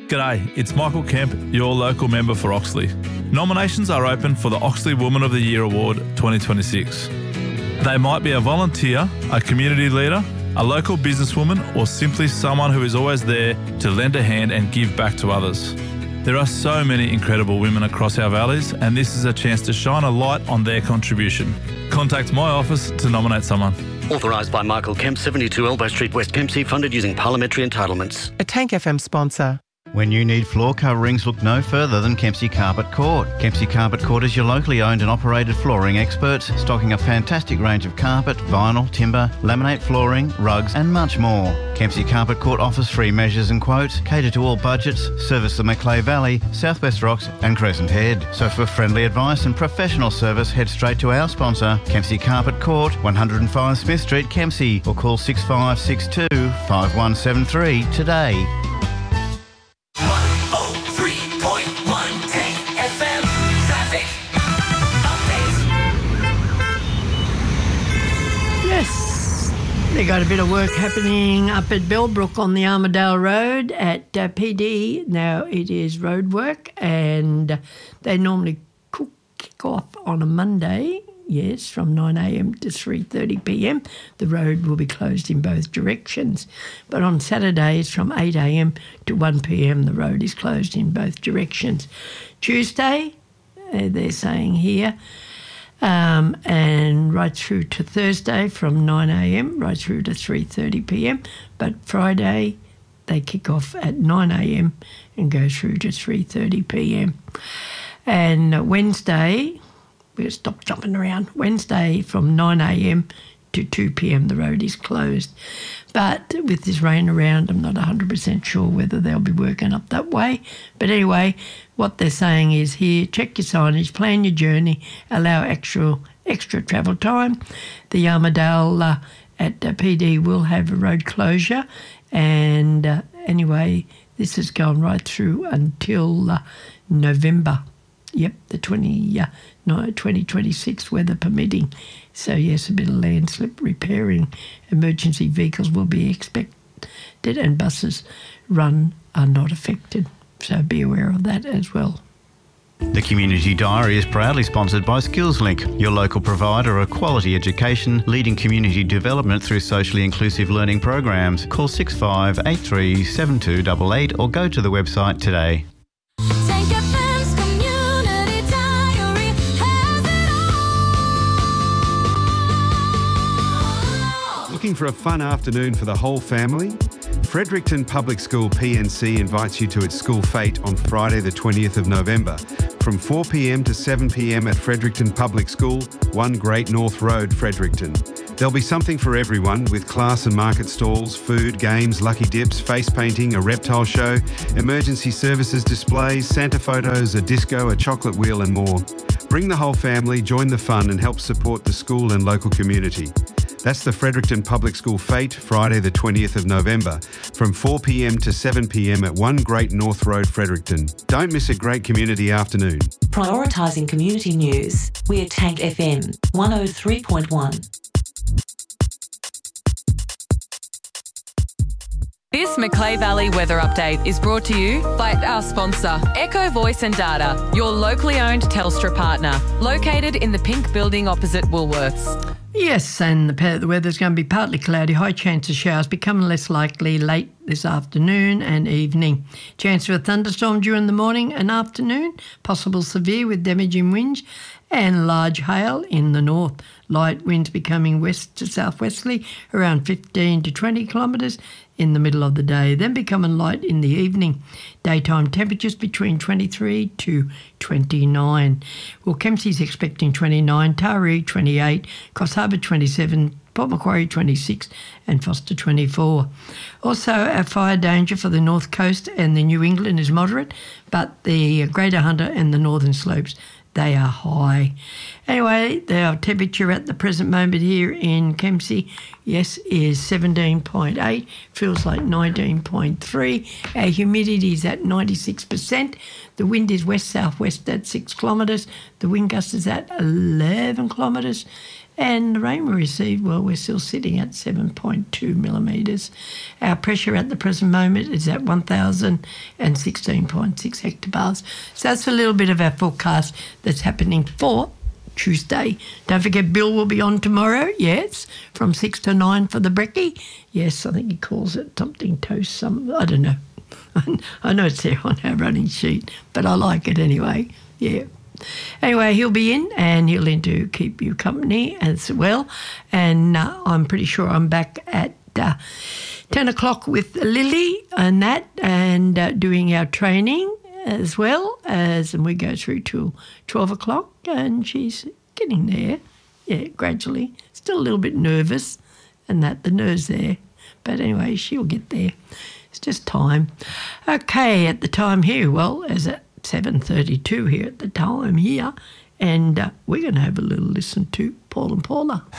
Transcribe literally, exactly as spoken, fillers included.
G'day, it's Michael Kemp, your local member for Oxley. Nominations are open for the Oxley Woman of the Year Award twenty twenty-six. They might be a volunteer, a community leader, a local businesswoman, or simply someone who is always there to lend a hand and give back to others. There are so many incredible women across our valleys, and this is a chance to shine a light on their contribution. Contact my office to nominate someone. Authorised by Michael Kemp, seventy-two Elbow Street, West Kempsey, funded using parliamentary entitlements. A Tank F M sponsor. When you need floor coverings, look no further than Kempsey Carpet Court. Kempsey Carpet Court is your locally owned and operated flooring experts, stocking a fantastic range of carpet, vinyl, timber, laminate flooring, rugs and much more. Kempsey Carpet Court offers free measures and quotes, cater to all budgets, service the Macleay Valley, Southwest Rocks and Crescent Head. So for friendly advice and professional service, head straight to our sponsor, Kempsey Carpet Court, one oh five Smith Street, Kempsey, or call six five six two, five one seven three today. They got a bit of work happening up at Bellbrook on the Armidale Road at uh, P D. Now it is road work, and they normally cook, kick off on a Monday, yes, from nine a m to three thirty p m. The road will be closed in both directions. But on Saturdays from eight a m to one p m the road is closed in both directions. Tuesday, uh, they're saying here, Um, and right through to Thursday from nine a m right through to three thirty p m. But Friday they kick off at nine a m and go through to three thirty p m. And Wednesday, we'll stop jumping around, Wednesday from nine a m to two p m the road is closed. But with this rain around, I'm not one hundred percent sure whether they'll be working up that way. But anyway, what they're saying is here, check your signage, plan your journey, allow extra extra travel time. The Armidale uh, at uh, P D will have a road closure. And uh, anyway, this is going right through until uh, November. Yep, the twenty, uh, no, twenty twenty-six weather permitting. So, yes, a bit of landslip repairing. Emergency vehicles will be expected and buses run are not affected. So be aware of that as well. The Community Diary is proudly sponsored by SkillsLink, your local provider of quality education, leading community development through socially inclusive learning programs. Call six five eight three seven two eight eight or go to the website today. Looking for a fun afternoon for the whole family? Fredericton Public School P N C invites you to its school fete on Friday the twentieth of November from four p m to seven p m at Fredericton Public School, one Great North Road, Fredericton. There'll be something for everyone with class and market stalls, food, games, lucky dips, face painting, a reptile show, emergency services displays, Santa photos, a disco, a chocolate wheel and more. Bring the whole family, join the fun and help support the school and local community. That's the Fredericton Public School Fete, Friday the twentieth of November, from four p m to seven p m at one Great North Road, Fredericton. Don't miss a great community afternoon. Prioritising community news. We're Tank F M, one oh three point one. This Macleay Valley weather update is brought to you by our sponsor, Echo Voice and Data, your locally owned Telstra partner, located in the pink building opposite Woolworths. Yes, and the, the weather's going to be partly cloudy, high chance of showers, becoming less likely late this afternoon and evening. Chance of a thunderstorm during the morning and afternoon, possible severe with damaging winds and large hail in the north. Light winds becoming west to southwesterly, around fifteen to twenty kilometres in the middle of the day, then becoming light in the evening. Daytime temperatures between twenty-three to twenty-nine. Well, Kempsey's expecting twenty-nine, Taree twenty-eight, Coffs Harbour twenty-seven, Port Macquarie twenty-six and Foster twenty-four. Also, our fire danger for the North Coast and the New England is moderate, but the Greater Hunter and the Northern Slopes, they are high. Anyway, the temperature at the present moment here in Kempsey, yes, is seventeen point eight, feels like nineteen point three. Our humidity is at ninety-six percent. The wind is west-southwest at six kilometres. The wind gust is at eleven kilometres. And the rain we received, well, we're still sitting at seven point two millimetres. Our pressure at the present moment is at one thousand sixteen point six hectobars. So that's a little bit of our forecast that's happening for Tuesday. Don't forget, Bill will be on tomorrow, yes, from six to nine for the brekkie. Yes, I think he calls it something toast, some, I don't know. I know it's there on our running sheet, but I like it anyway, yeah. Anyway, he'll be in and he'll in to keep you company as well. And uh, I'm pretty sure I'm back at uh, ten o'clock with Lily and that, and uh, doing our training as well as, and we go through till twelve o'clock, and she's getting there, yeah, gradually. Still a little bit nervous and that, the nerves there. But anyway, she'll get there. It's just time. Okay, at the time here, well, as at seven thirty-two here at the time here, and uh, we're going to have a little listen to Paul and Paula.